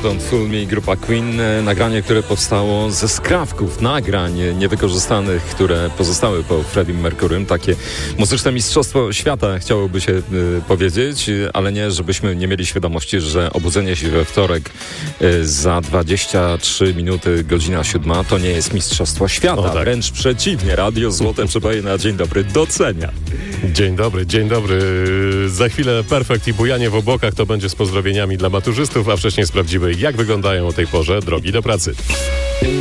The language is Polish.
Don't Fool Me, grupa Queen, nagranie, które powstało ze skrawków nagrań niewykorzystanych, które pozostały po Freddie Mercurym. Takie muzyczne mistrzostwo świata, chciałoby się powiedzieć, ale nie, żebyśmy nie mieli świadomości, że obudzenie się we wtorek za 23 minuty, godzina 7, to nie jest mistrzostwo świata. Tak. Wręcz przeciwnie, Radio Złote Przeboje na Dzień Dobry docenia. Dzień dobry, dzień dobry. Za chwilę Perfekt i bujanie w obłokach to będzie z pozdrowieniami dla maturzystów, a wcześniej sprawdzimy, jak wyglądają o tej porze drogi do pracy.